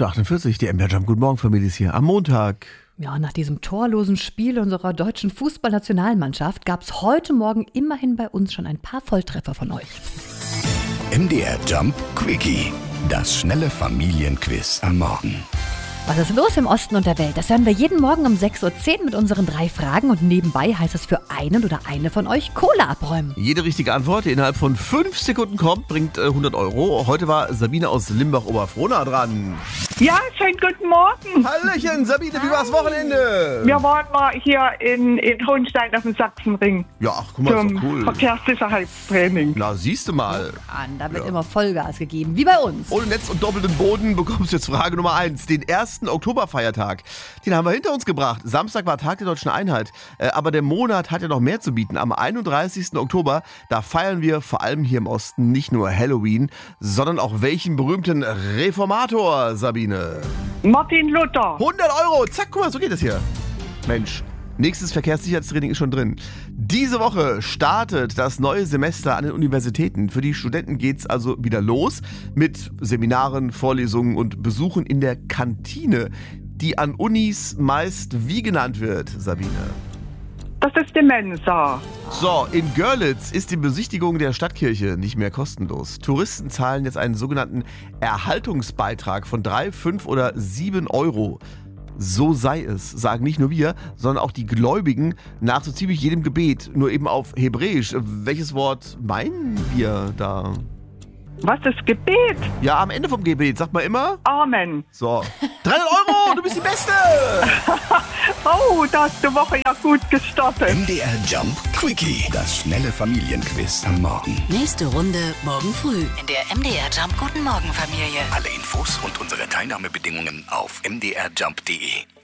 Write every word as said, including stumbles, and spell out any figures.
acht Uhr achtundvierzig, die M D R Jump. Guten Morgen, Familie, ist hier am Montag. Ja, nach diesem torlosen Spiel unserer deutschen Fußballnationalmannschaft gab es heute Morgen immerhin bei uns schon ein paar Volltreffer von euch. M D R Jump Quickie, das schnelle Familienquiz am Morgen. Was ist los im Osten und der Welt? Das hören wir jeden Morgen um sechs Uhr zehn mit unseren drei Fragen. Und nebenbei heißt es für einen oder eine von euch Kohle abräumen. Jede richtige Antwort, die innerhalb von fünf Sekunden kommt, bringt äh, hundert Euro. Heute war Sabine aus Limbach-Oberfrohna dran. Ja, schönen guten Morgen. Hallöchen, Sabine, wie war's Wochenende? Wir waren mal hier in, in Hohenstein auf dem Sachsenring Ja, ach, guck mal, ist zum doch cool. Verkehrssicherheitstraining. Na, siehst du mal. An, da wird Ja. immer Vollgas gegeben, wie bei uns. Ohne Netz und doppelten Boden bekommst du jetzt Frage Nummer eins. Den ersten Oktoberfeiertag, den haben wir hinter uns gebracht. Samstag war Tag der Deutschen Einheit. Äh, aber der Monat hat ja noch mehr zu bieten. Am einunddreißigsten Oktober, da feiern wir vor allem hier im Osten nicht nur Halloween, sondern auch welchen berühmten Reformator, Sabine? Martin Luther. hundert Euro, zack, guck mal, so geht es hier. Mensch, nächstes Verkehrssicherheitstraining ist schon drin. Diese Woche startet das neue Semester an den Universitäten. Für die Studenten geht's also wieder los mit Seminaren, Vorlesungen und Besuchen in der Kantine, die an Unis meist wie genannt wird, Sabine? Das ist die Mensa. So, in Görlitz ist die Besichtigung der Stadtkirche nicht mehr kostenlos. Touristen zahlen jetzt einen sogenannten Erhaltungsbeitrag von drei, fünf oder sieben Euro. So sei es, sagen nicht nur wir, sondern auch die Gläubigen nach so ziemlich jedem Gebet, nur eben auf Hebräisch. Welches Wort meinen wir da? Was ist Gebet? Ja, am Ende vom Gebet sagt man immer. Amen. So, dreihundert Euro, du bist die Beste! Oh, da hast du Woche ja gut gestartet. M D R Jump Quickie, das schnelle Familienquiz am Morgen. Nächste Runde morgen früh in der M D R Jump Guten Morgen Familie. Alle Infos und unsere Teilnahmebedingungen auf m d r jump punkt d e.